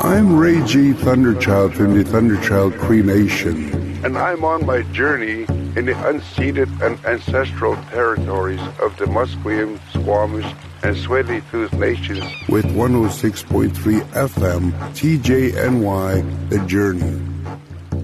I'm Ray G. Thunderchild from the Thunderchild Cree Nation. And I'm on my journey in the unceded and ancestral territories of the Musqueam, Squamish, and Tsleil-Waututh nations with 106.3 FM, TJNY, The Journey.